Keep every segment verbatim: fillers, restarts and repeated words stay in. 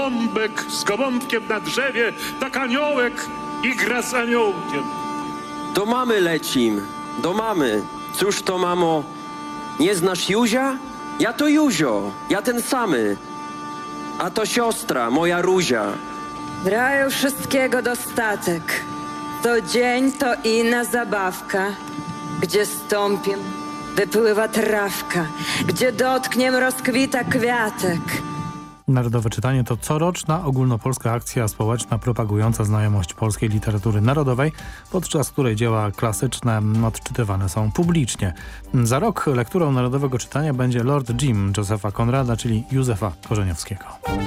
Gołąbek z gołąbkiem na drzewie, tak aniołek igra z aniołkiem. Do mamy lecim, do mamy. Cóż to, mamo, nie znasz Józia? Ja to Józio, ja ten samy. A to siostra, moja Ruzia. W raju wszystkiego dostatek. To dzień to inna zabawka. Gdzie stąpiem, wypływa trawka. Gdzie dotkniem, rozkwita kwiatek. Narodowe czytanie to coroczna ogólnopolska akcja społeczna propagująca znajomość polskiej literatury narodowej, podczas której dzieła klasyczne odczytywane są publicznie. Za rok lekturą narodowego czytania będzie Lord Jim Josepha Conrada, czyli Józefa Korzeniowskiego.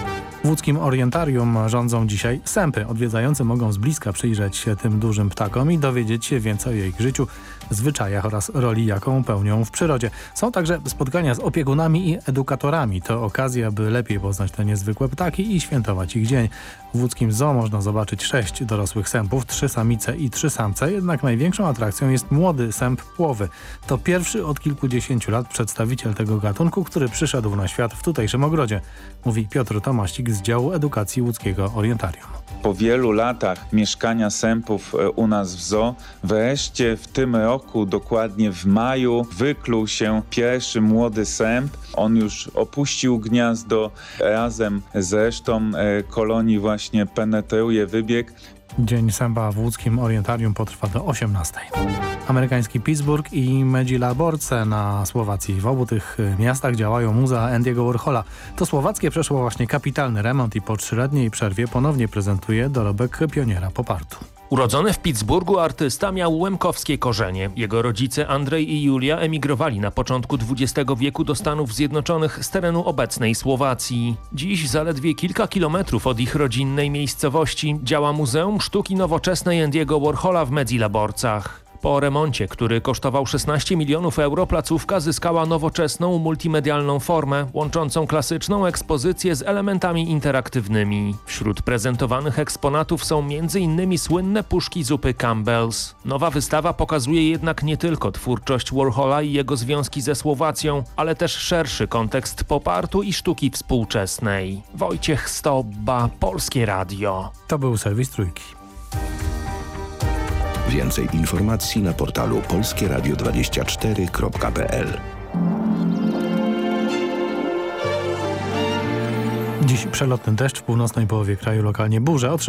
W łódzkim Orientarium rządzą dzisiaj sępy. Odwiedzający mogą z bliska przyjrzeć się tym dużym ptakom i dowiedzieć się więcej o ich życiu, zwyczajach oraz roli, jaką pełnią w przyrodzie. Są także spotkania z opiekunami i edukatorami. To okazja, by lepiej poznać te niezwykłe ptaki i świętować ich dzień. W łódzkim zoo można zobaczyć sześć dorosłych sępów, trzy samice i trzy samce, jednak największą atrakcją jest młody sęp płowy. To pierwszy od kilkudziesięciu lat przedstawiciel tego gatunku, który przyszedł na świat w tutejszym ogrodzie, mówi Piotr Tomaścik z działu edukacji łódzkiego Orientarium. Po wielu latach mieszkania sępów u nas w zoo, wreszcie w tym roku, dokładnie w maju, wykluł się pierwszy młody sęp. On już opuścił gniazdo, razem z resztą kolonii właśnie penetruje wybieg. Dzień sępa w łódzkim Orientarium potrwa do osiemnastej. Amerykański Pittsburgh i Medzilaborce na Słowacji. W obu tych miastach działają muzea Andy'ego Warhola. To słowackie przeszło właśnie kapitalny remont i po trzyletniej przerwie ponownie prezentuje dorobek pioniera pop artu. Urodzony w Pittsburghu artysta miał łemkowskie korzenie. Jego rodzice Andrzej i Julia emigrowali na początku dwudziestego wieku do Stanów Zjednoczonych z terenu obecnej Słowacji. Dziś zaledwie kilka kilometrów od ich rodzinnej miejscowości działa Muzeum Sztuki Nowoczesnej Andy'ego Warhola w Medzilaborcach. Po remoncie, który kosztował szesnaście milionów euro, placówka zyskała nowoczesną, multimedialną formę, łączącą klasyczną ekspozycję z elementami interaktywnymi. Wśród prezentowanych eksponatów są między innymi słynne puszki zupy Campbell's. Nowa wystawa pokazuje jednak nie tylko twórczość Warhola i jego związki ze Słowacją, ale też szerszy kontekst pop artu i sztuki współczesnej. Wojciech Stobba, Polskie Radio. To był serwis Trójki. Więcej informacji na portalu polskie radio dwadzieścia cztery kropka p l. Dziś przelotny deszcz w północnej połowie kraju, lokalnie burze.